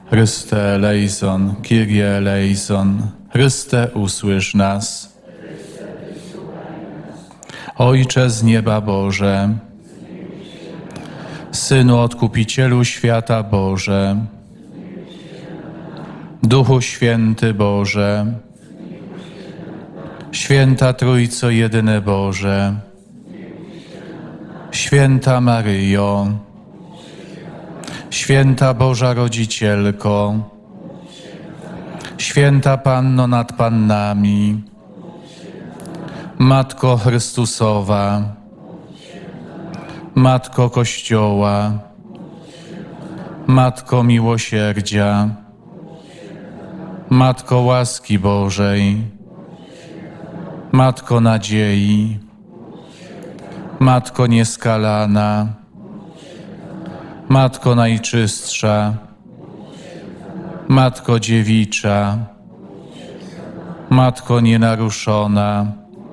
Chryste eleison, Kyrie eleison, Chryste usłysz nas. Ojcze z nieba Boże, Synu Odkupicielu świata Boże, Duchu Święty Boże, Święta Trójco Jedyny Boże, Święta Maryjo, Święta Boża Rodzicielko, Święta Panno nad Pannami, Matko Chrystusowa, Matko Kościoła, Matko Miłosierdzia, Matko łaski Bożej, Matko nadziei, Matko nieskalana, Matko najczystsza, Matko dziewicza, Matko nienaruszona,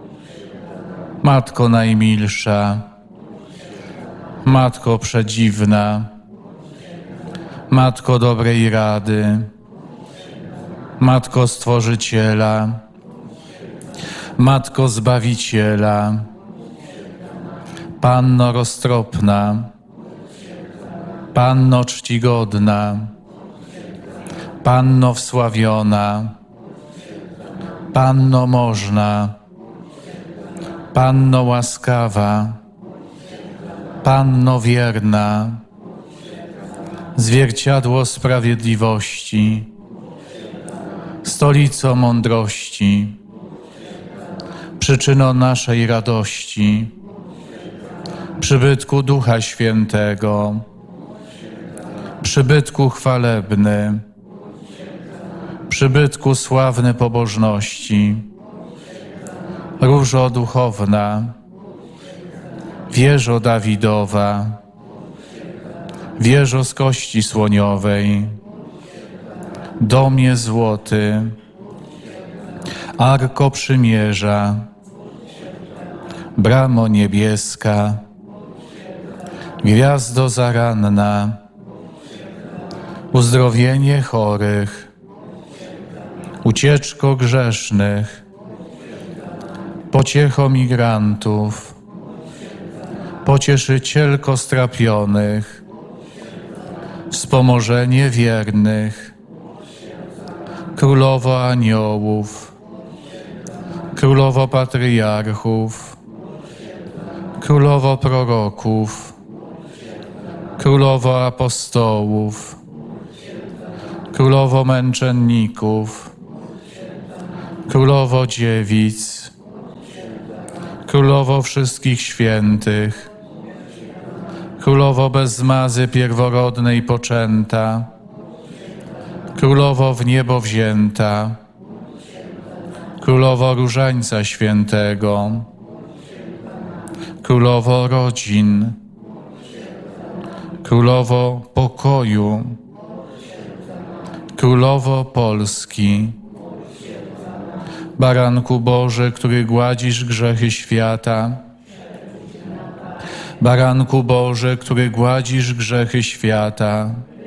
Matko najmilsza, Matko przedziwna, Matko dobrej rady, Matko Stworzyciela, Matko Zbawiciela, Panno roztropna, Panno czcigodna, Panno wsławiona, Panno można, Panno łaskawa, Panno wierna, zwierciadło sprawiedliwości, stolico mądrości, przyczyno naszej radości, przybytku Ducha Świętego, przybytku chwalebny, przybytku sławny pobożności, różo duchowna, wieżo Dawidowa, wieżo z kości słoniowej, domie złoty, arko przymierza, bramo niebieska, gwiazdo zaranna, uzdrowienie chorych, ucieczko grzesznych, pociecho migrantów, pocieszycielko strapionych, wspomożenie wiernych, królowo aniołów, królowo patriarchów, królowo proroków, królowo apostołów, królowo męczenników, królowo dziewic, królowo wszystkich świętych, królowo bez zmazy pierworodnej poczęta, królowo w niebo wzięta, królowo różańca świętego, królowo rodzin, królowo pokoju, królowo Polski, Baranku Boży, który gładzisz grzechy świata, Baranku Boży, który gładzisz grzechy świata,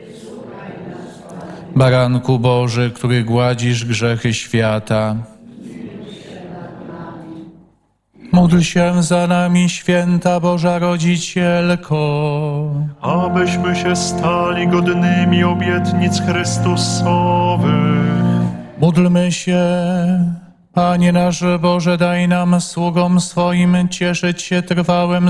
Baranku Boży, który gładzisz grzechy świata. Módl się za nami, święta Boża Rodzicielko, abyśmy się stali godnymi obietnic Chrystusowych. módlmy się. Panie nasz Boże, daj nam, sługom swoim, cieszyć się trwałym